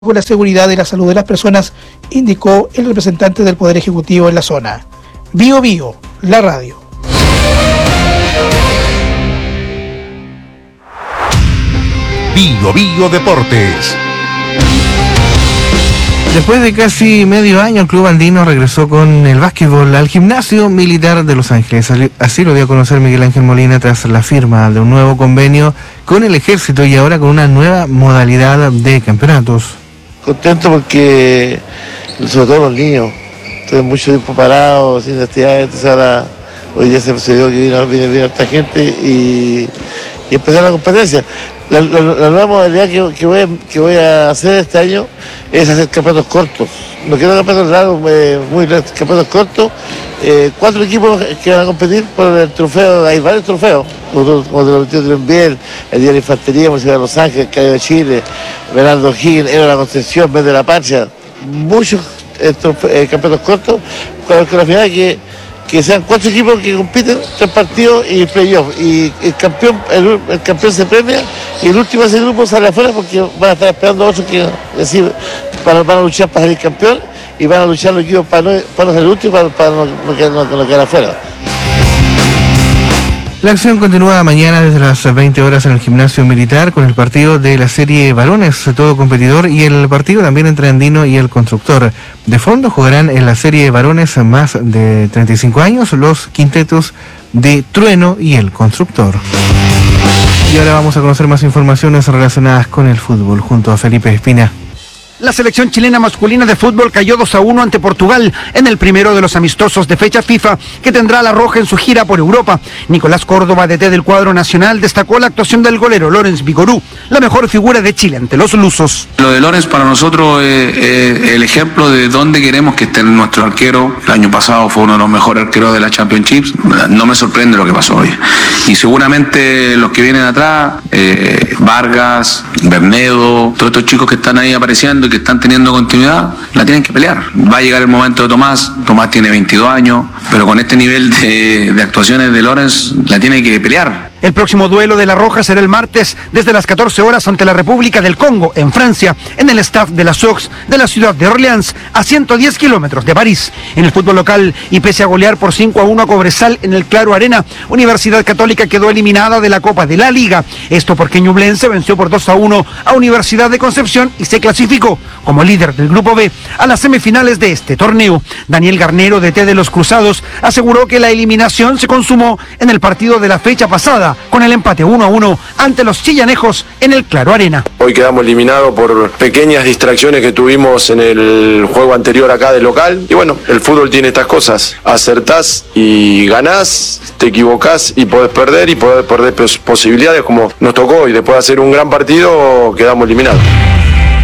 con la seguridad y la salud de las personas, indicó el representante del Poder Ejecutivo en la zona. Bio Bio, la radio. Bio Bio Deportes. Después de casi medio año, el club andino regresó con el básquetbol al gimnasio militar de Los Ángeles. Así lo dio a conocer Miguel Ángel Molina tras la firma de un nuevo convenio con el ejército y ahora con una nueva modalidad de campeonatos. Contento porque, sobre todo los niños, estuve mucho tiempo parado, sin actividades, entonces ahora, hoy día se dio que vino esta gente y empezar la competencia. La nueva modalidad que voy a hacer este año es hacer campeonatos cortos. No quiero campeonatos largos, muy largos, campeonatos cortos. 4 equipos que van a competir por el trofeo, hay varios trofeos, como te lo metió Trenbiel, el Día de la Infantería, Municipal de Los Ángeles, Cayo de Chile, Bernardo O'Higgins, Héroe de la Concepción, Vez de la Patria, muchos campeonatos cortos, con la finalidad que sean 4 equipos que compiten, 3 partidos y playoff. Y el campeón se premia y el último de ese grupo sale afuera porque van a estar esperando a otros que van a luchar para salir campeón y van a luchar los equipos para no ser últimos para no quedar afuera. La acción continúa mañana desde las 20 horas en el gimnasio militar con el partido de la serie varones, todo competidor, y el partido también entre Andino y el Constructor. De fondo jugarán en la serie varones más de 35 años los quintetos de Trueno y el Constructor. Y ahora vamos a conocer más informaciones relacionadas con el fútbol junto a Felipe Espina. La selección chilena masculina de fútbol cayó 2-1 ante Portugal en el primero de los amistosos de fecha FIFA que tendrá la roja en su gira por Europa. Nicolás Córdoba, DT del cuadro nacional, destacó la actuación del golero Lorenz Vigorú, la mejor figura de Chile ante los lusos. Lo de Lorenz para nosotros es el ejemplo de dónde queremos que esté nuestro arquero. El año pasado fue uno de los mejores arqueros de la Championships. No me sorprende lo que pasó hoy. Y seguramente los que vienen atrás, Vargas, Bernedo, todos estos chicos que están ahí apareciendo, que están teniendo continuidad, la tienen que pelear. Va a llegar el momento de Tomás tiene 22 años, pero con este nivel de actuaciones de Lorenz, la tiene que pelear. El próximo duelo de la Roja será el martes desde las 14 horas ante la República del Congo, en Francia, en el staff de la Sox de la ciudad de Orleans, a 110 kilómetros de París. En el fútbol local, y pese a golear por 5-1 a Cobresal en el Claro Arena, Universidad Católica quedó eliminada de la Copa de la Liga. Esto porque Ñublense venció por 2-1 a Universidad de Concepción y se clasificó como líder del Grupo B a las semifinales de este torneo. Daniel Garnero, DT de los Cruzados, aseguró que la eliminación se consumó en el partido de la fecha pasada, con el empate 1-1 ante los chillanejos en el Claro Arena. Hoy quedamos eliminados por pequeñas distracciones que tuvimos en el juego anterior acá de local. Y bueno, el fútbol tiene estas cosas. Acertás y ganás, te equivocás y podés perder posibilidades como nos tocó. Y después de hacer un gran partido, quedamos eliminados.